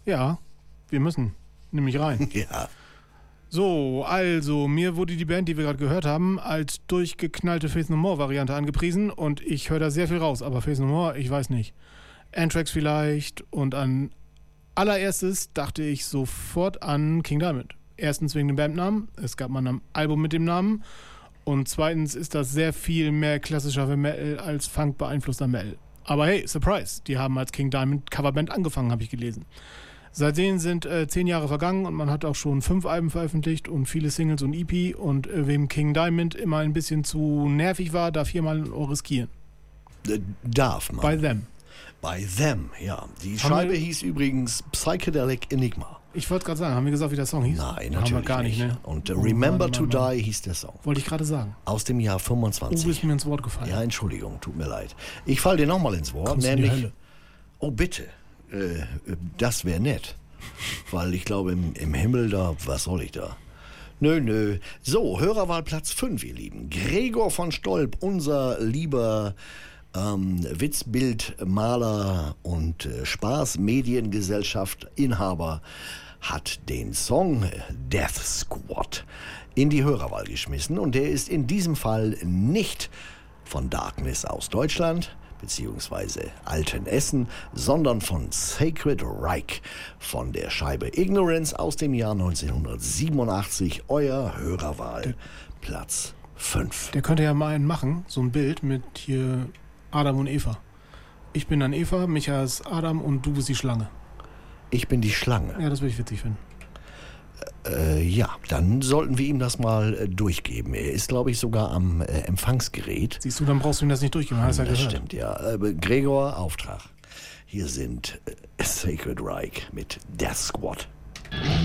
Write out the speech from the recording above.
Ja, wir müssen nämlich rein. Ja. So, also, mir wurde die Band, die wir gerade gehört haben, als durchgeknallte Faith No More Variante angepriesen und ich höre da sehr viel raus, aber Faith No More, ich weiß nicht. Anthrax vielleicht und an allererstes dachte ich sofort an King Diamond. Erstens wegen dem Bandnamen, es gab mal ein Album mit dem Namen und zweitens ist das sehr viel mehr klassischer Metal als Funk beeinflusster Metal. Aber hey, Surprise, die haben als King Diamond Coverband angefangen, habe ich gelesen. Seitdem sind 10 Jahre vergangen und man hat auch schon 5 Alben veröffentlicht und viele Singles und EP und wem King Diamond immer ein bisschen zu nervig war, darf hier mal ein Ohr riskieren. Darf man. By Them. By Them, ja. Die Scheibe hieß übrigens Psychedelic Enigma. Ich wollte gerade sagen, haben wir gesagt, wie der Song hieß? Nein, haben wir natürlich gar nicht. Ne? Und Remember to Die hieß der Song. Wollte ich gerade sagen. Aus dem Jahr 25. Du bist mir ins Wort gefallen. Ja, Entschuldigung, tut mir leid. Ich falle dir nochmal ins Wort, Kommst nämlich... in die Hölle. Oh, bitte. Das wäre nett. Weil ich glaube, im Himmel da, was soll ich da? Nö. So, Hörerwahl Platz 5, ihr Lieben. Gregor von Stolp, unser lieber Witzbildmaler und Spaß-Mediengesellschaft Inhaber, hat den Song Death Squad in die Hörerwahl geschmissen. Und der ist in diesem Fall nicht von Darkness aus Deutschland, beziehungsweise Altenessen, sondern von Sacred Reich, von der Scheibe Ignorance aus dem Jahr 1987, euer Hörerwahl, Platz 5. Der könnte ja mal einen machen, so ein Bild mit hier Adam und Eva. Ich bin dann Eva, Micha ist Adam und du bist die Schlange. Ich bin die Schlange. Ja, das würde ich witzig finden. Ja, dann sollten wir ihm das mal durchgeben. Er ist, glaube ich, sogar am Empfangsgerät. Siehst du, dann brauchst du ihm das nicht durchgeben, hast du ja Das gehört. stimmt, ja. Gregor, Auftrag. Hier sind Sacred Reich mit Death Squad.